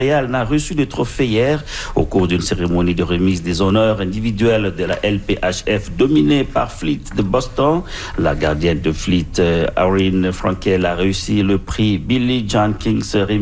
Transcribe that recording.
Montréal n'a reçu de trophée hier au cours d'une cérémonie de remise des honneurs individuels de la LPHF dominée par Fleet de Boston. La gardienne de Fleet, Erin Frankel, a réussi le prix Billie Jean King's